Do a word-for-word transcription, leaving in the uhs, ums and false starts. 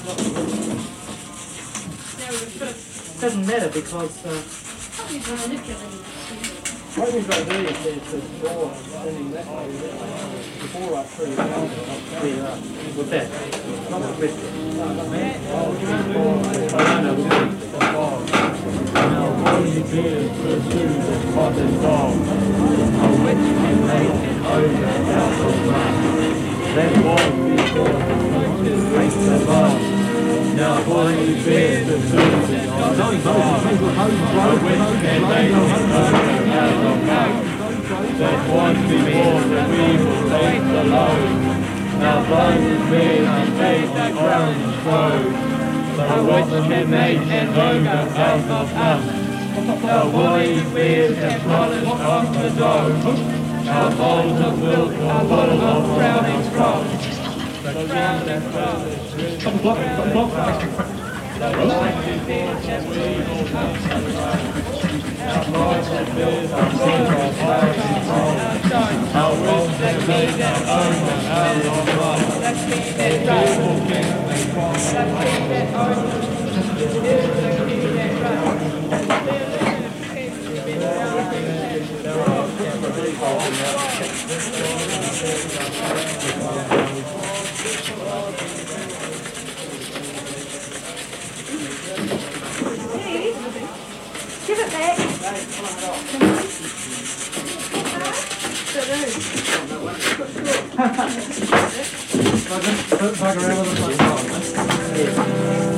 It doesn't matter because uh, what we've got to do is there's the door turning that way, before I through clear up with that. Not with this. No, no, no, now all you bears pursue the spotted dog, a witch can make it over out of mud. That was before the witches break the bone. Now all you bears pursue the spotted dog, a witch can make it over out of mud. That was before the weevil take the load. Now blinded bears can take the orange road. The witch can make an ogre out of us. Our woolly bears have polished off the dough. Our bowls of milk are full of frowning frogs. The frowning frogs is rich and frowning frogs. The blinded bears have weevil nuts and rocks. Our blinded bears are full of frowning frogs. Our witch can make an ogre out of us. Let's keep it right. Let's keep it right. Give it back. Bug around with the